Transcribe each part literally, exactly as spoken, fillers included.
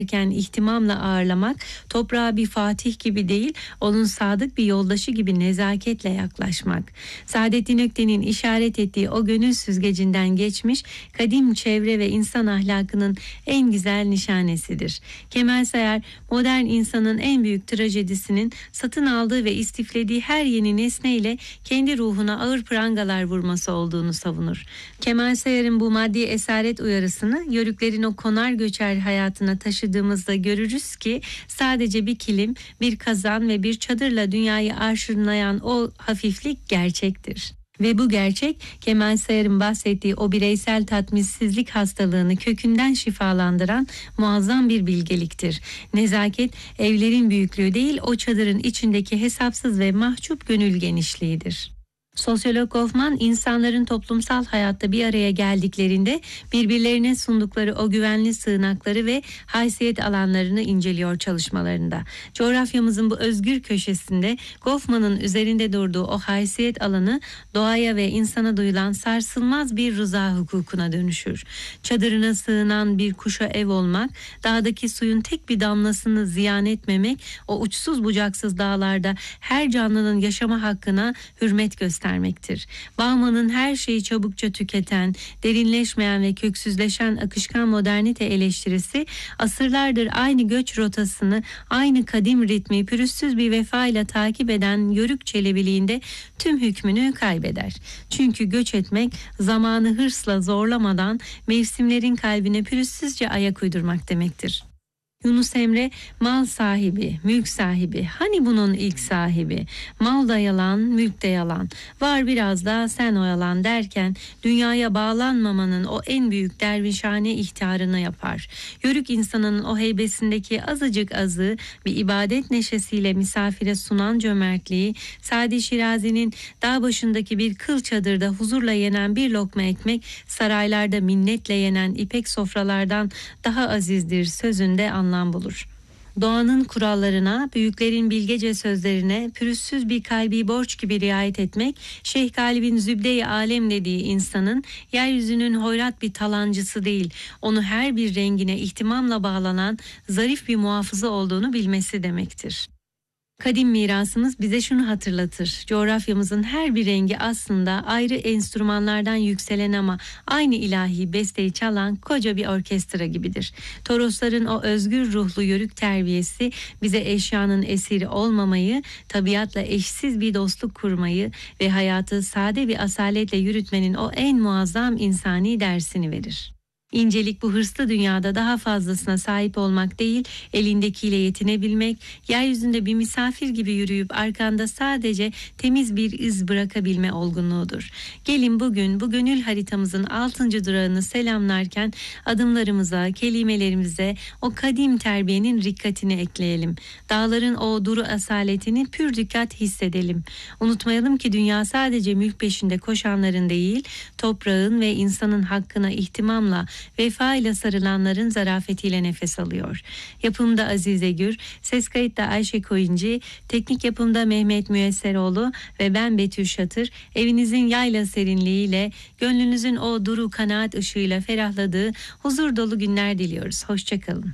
ihtimamla ağırlamak, toprağa bir fatih gibi değil, onun sadık bir yoldaşı gibi nezaketle yaklaşmak. Saadettin Ökten'in işaret ettiği o gönül süzgecinden geçmiş, kadim çevre ve insan ahlakının en güzel nişanesidir. Kemal Sayar, modern insanın en büyük trajedisinin satın aldığı ve istiflediği her yeni nesneyle kendi ruhuna ağır prangalar vurması olduğunu savunur. Kemal Sayar'ın bu maddi esaret uyarısını yörüklerin o konar göçer hayatına taşıdığımızda görürüz ki sadece bir kilim, bir kazan ve bir çadırla dünyayı arşınlayan o hafiflik gerçektir. Ve bu gerçek Kemal Sayar'ın bahsettiği o bireysel tatminsizlik hastalığını kökünden şifalandıran muazzam bir bilgeliktir. Nezaket evlerin büyüklüğü değil, o çadırın içindeki hesapsız ve mahcup gönül genişliğidir. Sosyolog Goffman, insanların toplumsal hayatta bir araya geldiklerinde birbirlerine sundukları o güvenli sığınakları ve haysiyet alanlarını inceliyor çalışmalarında. Coğrafyamızın bu özgür köşesinde Goffman'ın üzerinde durduğu o haysiyet alanı doğaya ve insana duyulan sarsılmaz bir rıza hukukuna dönüşür. Çadırına sığınan bir kuşa ev olmak, dağdaki suyun tek bir damlasını ziyan etmemek, o uçsuz bucaksız dağlarda her canlının yaşama hakkına hürmet göstermektir. Bauman'ın her şeyi çabukça tüketen, derinleşmeyen ve köksüzleşen akışkan modernite eleştirisi, asırlardır aynı göç rotasını, aynı kadim ritmi pürüzsüz bir vefayla takip eden yörük çelebiliğinde tüm hükmünü kaybeder. Çünkü göç etmek, zamanı hırsla zorlamadan mevsimlerin kalbine pürüzsüzce ayak uydurmak demektir. Yunus Emre, mal sahibi, mülk sahibi, hani bunun ilk sahibi, mal da yalan, mülk de yalan, var biraz da sen oyalan derken dünyaya bağlanmamanın o en büyük dervişhane ihtarını yapar. Yörük insanının o heybesindeki azıcık azı bir ibadet neşesiyle misafire sunan cömertliği, Sadi Şirazi'nin dağ başındaki bir kıl çadırda huzurla yenen bir lokma ekmek, saraylarda minnetle yenen ipek sofralardan daha azizdir sözünde anlatır. anlam bulur. Doğanın kurallarına, büyüklerin bilgece sözlerine pürüzsüz bir kalbi borç gibi riayet etmek, Şeyh Galip'in Zübde-i Alem dediği insanın yeryüzünün hoyrat bir talancısı değil, onu her bir rengine ihtimamla bağlanan zarif bir muhafızı olduğunu bilmesi demektir. Kadim mirasımız bize şunu hatırlatır: coğrafyamızın her bir rengi aslında ayrı enstrümanlardan yükselen ama aynı ilahi besteyi çalan koca bir orkestra gibidir. Torosların o özgür ruhlu yörük terbiyesi bize eşyanın esiri olmamayı, tabiatla eşsiz bir dostluk kurmayı ve hayatı sade bir asaletle yürütmenin o en muazzam insani dersini verir. İncelik bu hırslı dünyada daha fazlasına sahip olmak değil, elindekiyle yetinebilmek, yeryüzünde bir misafir gibi yürüyüp arkanda sadece temiz bir iz bırakabilme olgunluğudur. Gelin bugün bu gönül haritamızın altıncı durağını selamlarken adımlarımıza, kelimelerimize o kadim terbiyenin rikkatini ekleyelim. Dağların o duru asaletini pür dikkat hissedelim. Unutmayalım ki dünya sadece mülk peşinde koşanların değil, toprağın ve insanın hakkına ihtimamla, vefa ile sarılanların zarafetiyle nefes alıyor. Yapımda Azize Gür, ses kayıtta Ayşe Koyuncu, teknik yapımda Mehmet Müyesseroğlu ve ben Betül Şatır, evinizin yayla serinliğiyle, gönlünüzün o duru kanaat ışığıyla ferahladığı huzur dolu günler diliyoruz. Hoşçakalın.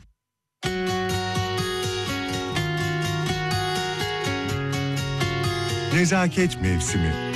Nezaket mevsimi.